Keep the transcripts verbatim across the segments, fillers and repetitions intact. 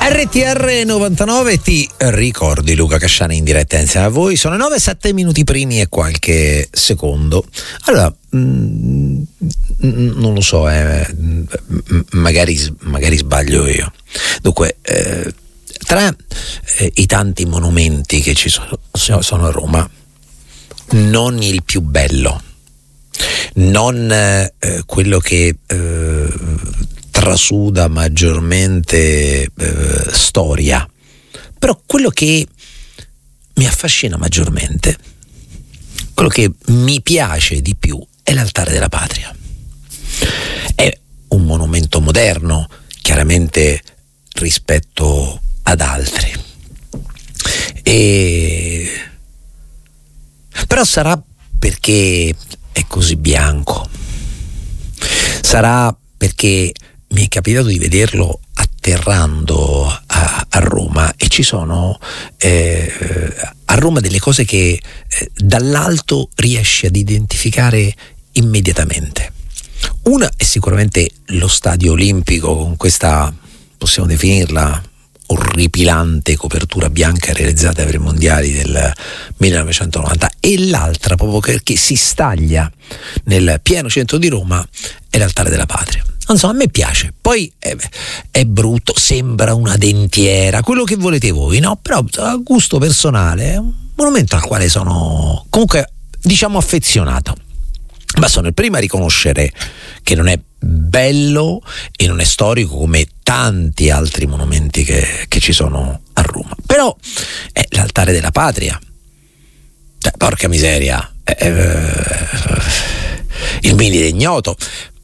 R T R novantanove, ti ricordi Luca Casciani in diretta insieme a voi. Sono nove e sette minuti primi e qualche secondo. Allora, mh, non lo so, eh, magari, magari sbaglio io. Dunque, eh, tra eh, i tanti monumenti che ci sono, sono a Roma, non il più bello, non eh, quello che eh, trasuda maggiormente eh, storia, però quello che mi affascina maggiormente, quello che mi piace di più è l'Altare della Patria. È un monumento moderno, chiaramente rispetto ad altri, e però sarà perché è così bianco, sarà perché mi è capitato di vederlo atterrando a, a Roma, e ci sono eh, a Roma delle cose che eh, dall'alto riesci ad identificare immediatamente. Una è sicuramente lo Stadio Olimpico, con questa, possiamo definirla, orripilante copertura bianca realizzata per i mondiali del millenovecentonovanta, e l'altra, proprio perché si staglia nel pieno centro di Roma, è l'Altare della Patria. Insomma, a me piace, poi è, è brutto, sembra una dentiera, quello che volete voi, no? Però a gusto personale è un monumento al quale sono comunque, diciamo, affezionato. Ma sono il primo a riconoscere che non è bello e non è storico come tanti altri monumenti che, che ci sono a Roma. Però è l'Altare della Patria, cioè, porca miseria, eh, il milite ignoto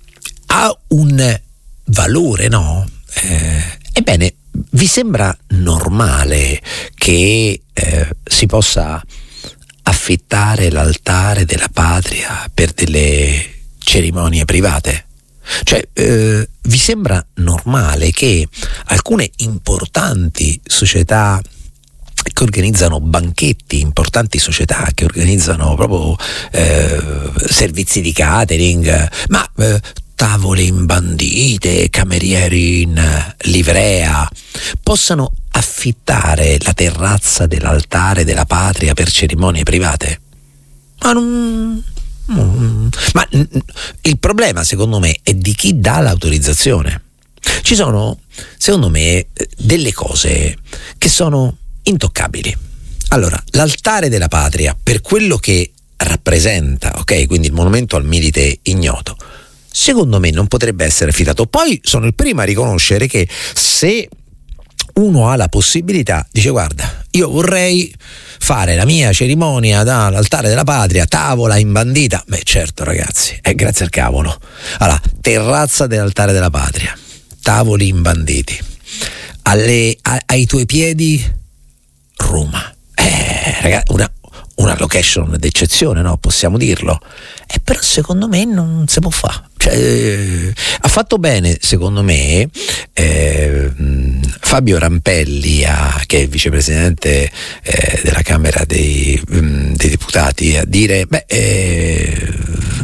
ha un valore, no? Eh, ebbene, vi sembra normale che eh, si possa affittare l'Altare della Patria per delle cerimonie private? Cioè, eh, vi sembra normale che alcune importanti società che organizzano banchetti, importanti società che organizzano proprio eh, servizi di catering, ma eh, tavole imbandite, camerieri in livrea, possano affittare la terrazza dell'Altare della Patria per cerimonie private? Ma non... Ma il problema, secondo me, è di chi dà l'autorizzazione. Ci sono, secondo me, delle cose che sono intoccabili. Allora, l'Altare della Patria, per quello che rappresenta, ok, quindi il monumento al milite ignoto, secondo me non potrebbe essere affidato. Poi sono il primo a riconoscere che se uno ha la possibilità, dice: guarda, io vorrei fare la mia cerimonia dall'Altare della Patria, tavola imbandita, beh certo ragazzi, è grazie al cavolo. Allora, terrazza dell'Altare della Patria, tavoli imbanditi, alle, a, ai tuoi piedi Roma, eh, ragazzi, una una location d'eccezione, no? Possiamo dirlo. E eh, però secondo me non si può fare. Cioè, eh, ha fatto bene, secondo me, eh, Fabio Rampelli, a, che è vicepresidente eh, della Camera dei, um, dei Deputati, a dire: beh, eh,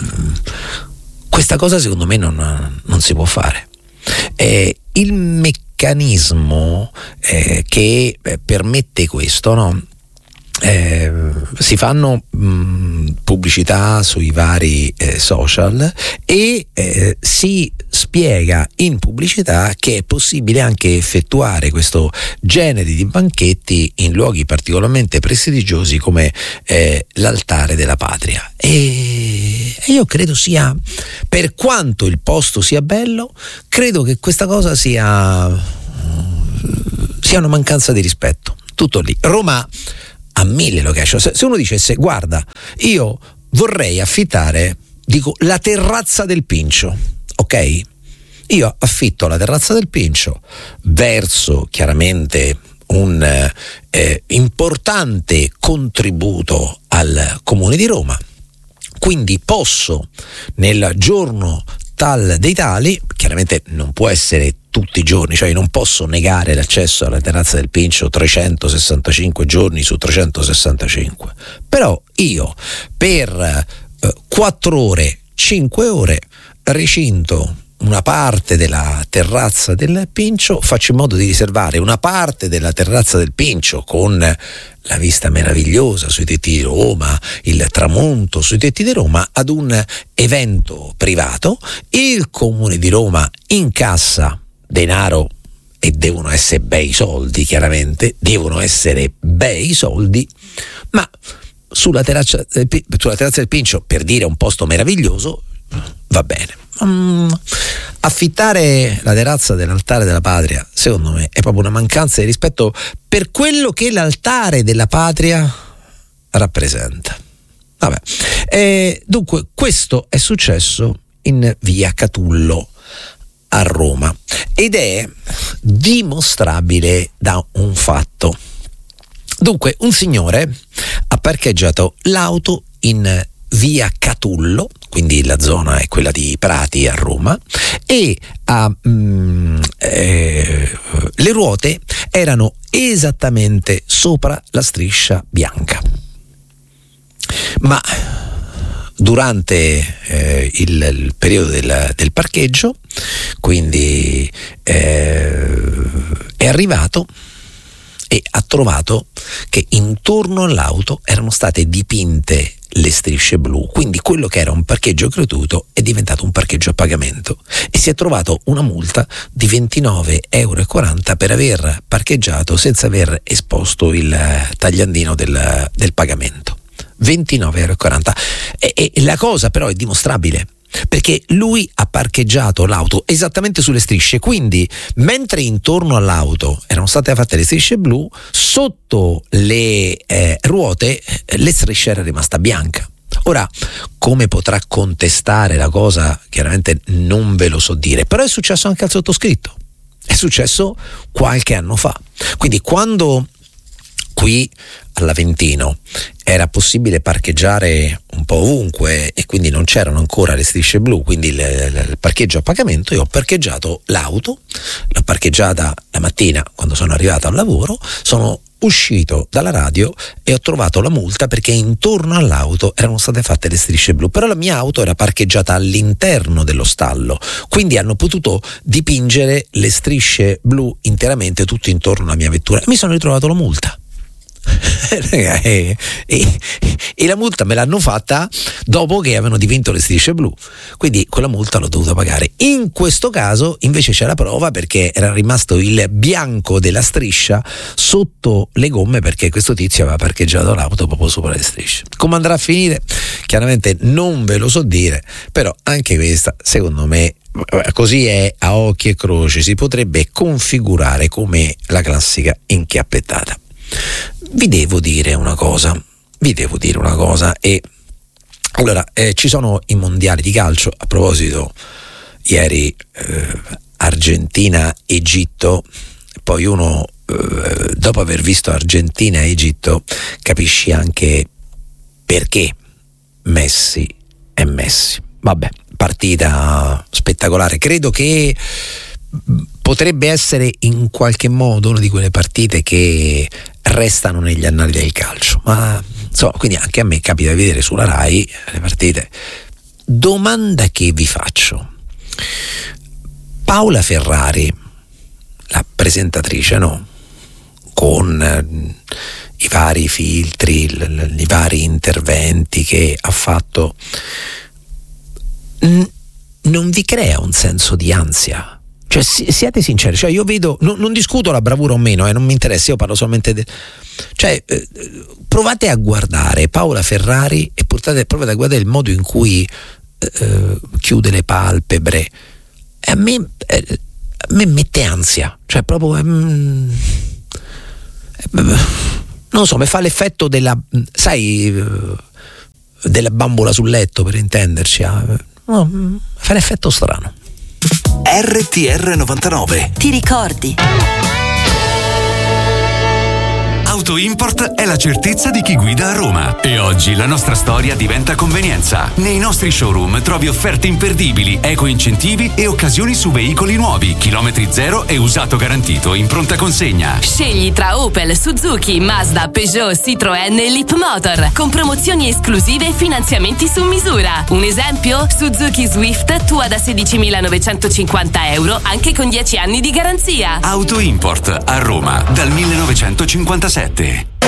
questa cosa secondo me non, non si può fare. Eh, il meccanismo eh, che eh, permette questo, no? Eh, si fanno mh, pubblicità sui vari eh, social e eh, si spiega in pubblicità che è possibile anche effettuare questo genere di banchetti in luoghi particolarmente prestigiosi come eh, l'Altare della Patria, e, e io credo sia, per quanto il posto sia bello, credo che questa cosa sia sia una mancanza di rispetto. Tutto lì. Roma a mille location. Se uno dicesse: guarda, io vorrei affittare, dico, la terrazza del Pincio, ok? Io affitto la terrazza del Pincio, verso chiaramente un eh, importante contributo al Comune di Roma, quindi posso nel giorno tal dei tali, chiaramente non può essere tutti i giorni, cioè io non posso negare l'accesso alla terrazza del Pincio trecentosessantacinque giorni su trecentosessantacinque, però io per eh, quattro ore, cinque ore recinto una parte della terrazza del Pincio, faccio in modo di riservare una parte della terrazza del Pincio con la vista meravigliosa sui tetti di Roma, il tramonto sui tetti di Roma, ad un evento privato. Il Comune di Roma incassa denaro, e devono essere bei soldi, chiaramente, devono essere bei soldi, ma sulla terrazza, sulla terrazza del Pincio, per dire un posto meraviglioso, va bene. Mm, affittare la terrazza dell'Altare della Patria, secondo me, è proprio una mancanza di rispetto per quello che l'Altare della Patria rappresenta. Vabbè. E dunque, questo è successo in via Catullo a Roma ed è dimostrabile da un fatto. Dunque, un signore ha parcheggiato l'auto in via Catullo, quindi la zona è quella di Prati a Roma, e ha, mm, eh, le ruote erano esattamente sopra la striscia bianca. Ma durante eh, il, il periodo del, del parcheggio, quindi eh, è arrivato e ha trovato che intorno all'auto erano state dipinte le strisce blu, quindi quello che era un parcheggio gratuito è diventato un parcheggio a pagamento, e si è trovato una multa di ventinove euro e quaranta per aver parcheggiato senza aver esposto il tagliandino del, del pagamento. ventinove euro e quaranta. E, e la cosa però è dimostrabile, perché lui ha parcheggiato l'auto esattamente sulle strisce, quindi mentre intorno all'auto erano state fatte le strisce blu, sotto le eh, ruote le strisce era rimasta bianca. Ora, come potrà contestare la cosa, chiaramente non ve lo so dire, però è successo anche al sottoscritto, è successo qualche anno fa. Quindi quando qui all'Aventino era possibile parcheggiare un po' ovunque e quindi non c'erano ancora le strisce blu, quindi il, il parcheggio a pagamento, io ho parcheggiato l'auto, l'ho parcheggiata la mattina quando sono arrivato al lavoro, sono uscito dalla radio e ho trovato la multa perché intorno all'auto erano state fatte le strisce blu, però la mia auto era parcheggiata all'interno dello stallo, quindi hanno potuto dipingere le strisce blu interamente tutto intorno alla mia vettura e mi sono ritrovato la multa. e, e, e la multa me l'hanno fatta dopo che avevano dipinto le strisce blu, quindi quella multa l'ho dovuta pagare. In questo caso invece c'è la prova, perché era rimasto il bianco della striscia sotto le gomme, perché questo tizio aveva parcheggiato l'auto proprio sopra le strisce. Come andrà a finire? Chiaramente non ve lo so dire, però anche questa, secondo me, così è a occhi e croce, si potrebbe configurare come la classica inchiappettata. Vi devo dire una cosa, vi devo dire una cosa e allora eh, ci sono i mondiali di calcio. A proposito, ieri eh, Argentina-Egitto, poi uno eh, dopo aver visto Argentina-Egitto capisci anche perché Messi è Messi. Vabbè, partita spettacolare, credo che potrebbe essere in qualche modo una di quelle partite che restano negli annali del calcio, ma insomma, quindi anche a me capita di vedere sulla Rai le partite. Domanda che vi faccio: Paola Ferrari, la presentatrice, no? Con eh, i vari filtri, l- l- i vari interventi che ha fatto, n- non vi crea un senso di ansia? Cioè, siate sinceri, cioè io vedo, no, non discuto la bravura o meno, eh, non mi interessa, io parlo solamente de, cioè eh, provate a guardare Paola Ferrari e portate, provate a guardare il modo in cui eh, chiude le palpebre, e a me, eh, a me mette ansia, cioè proprio eh, mm, eh, non lo so, mi fa l'effetto della, sai, della bambola sul letto, per intenderci, eh, no, fa un effetto strano. R T R novantanove. Ti ricordi? Auto Import è la certezza di chi guida a Roma e oggi la nostra storia diventa convenienza. Nei nostri showroom trovi offerte imperdibili, eco incentivi e occasioni su veicoli nuovi, chilometri zero e usato garantito in pronta consegna. Scegli tra Opel, Suzuki, Mazda, Peugeot, Citroën e Leapmotor con promozioni esclusive e finanziamenti su misura. Un esempio? Suzuki Swift tua da sedicimilanovecentocinquanta euro anche con dieci anni di garanzia. Auto Import a Roma dal millenovecentocinquantasette.